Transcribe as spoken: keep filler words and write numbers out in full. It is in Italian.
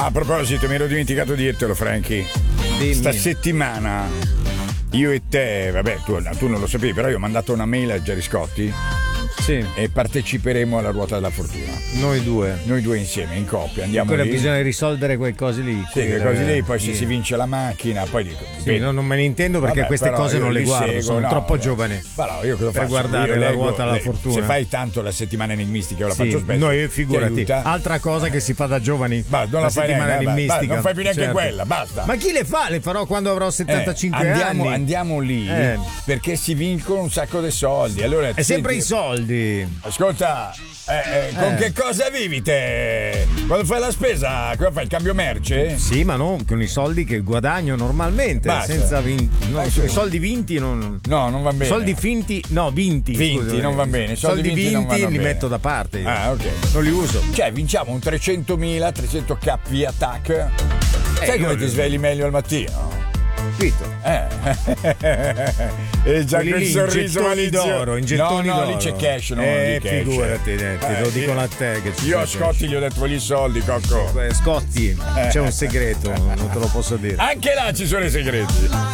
a proposito, mi ero dimenticato di dirtelo, Frankie. Dimmi. Sta settimana io e te, vabbè, tu, tu non lo sapevi, però io ho mandato una mail a Gerry Scotti. Sì. E parteciperemo alla ruota della fortuna. Noi due. Noi due insieme, in coppia. Andiamo Quella lì. bisogna risolvere quelle cose lì. Sì, quelle cose lì, poi se sì. si vince la macchina, poi dico. Sì, no, non me ne intendo perché Vabbè, queste però cose io non le li guardo, seguo, sono no, troppo vabbè. giovane Ma no, io cosa per faccio? guardare Io la leggo, ruota alla le- fortuna. Se fai tanto la settimana enigmistica, io la Sì, faccio spesso. noi ti figurati. aiuta. Altra cosa che si fa da giovani. Ma non la fai settimana neanche, va, enigmistica. va, non fai più neanche Certo. quella, basta. Ma chi le fa? Le farò quando avrò settantacinque Eh, andiamo, anni. andiamo lì Eh. perché si vincono un sacco di soldi. Allora, È sempre i soldi. Ascolta, eh, eh, con Eh. che cosa vivi te? Quando fai la spesa, cosa fai? Il cambio merce? Sì, ma non con i soldi che guadagno normalmente, Basta. senza vin- no, Eh, sì. i soldi vinti non. No, non va bene. Soldi finti, no, vinti. Vinti, scusami. non va bene. Soldi, Soldi vinti non vinti vanno li bene. metto da parte. Ah, ok. Non li uso. Cioè, vinciamo un trecentomila, trecento k via attack. Sai io- come ti svegli meglio al mattino? Capito? Eh. E già Quelli quel lì, sorriso in gettoni malizioso. d'oro, in gettoni no, no, d'oro. lì c'è cash, no? Eh, lì cash. figurati, eh, te lo Eh, dicono io- a te che ci Io a sono Scotti gli ho detto voglio i soldi, Cocco. Eh, Scotti, c'è un segreto, non te lo posso dire. Anche là ci sono i segreti.